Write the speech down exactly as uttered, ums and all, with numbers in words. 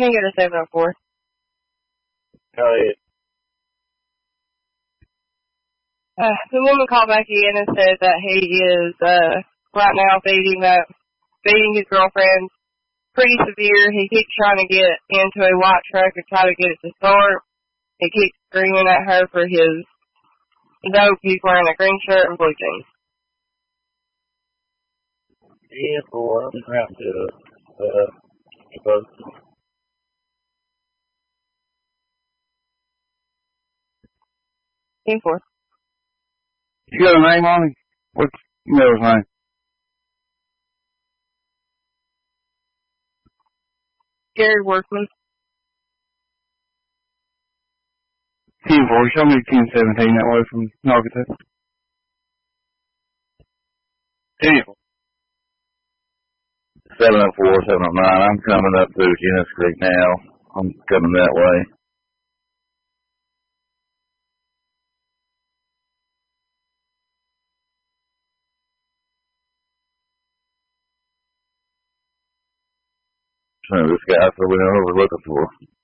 Can you go to seven oh four? Go ahead. Uh, the woman called back in and said that he is uh, right now beating up, beating his girlfriend pretty severe. He keeps trying to get into a white truck and try to get it to start. He keeps screaming at her for his dope. He's wearing a green shirt and blue jeans. Yeah, four. I'm trying to uh, suppose. ten four. You got a name on him? What's you know his name? Gary Workman. ten four. Show me ten seventeen that way from Naugatuck. ten four. seven oh four, seven oh nine. I'm coming up through Genesee Creek now. I'm coming that way. This guy, so we know what we're looking for.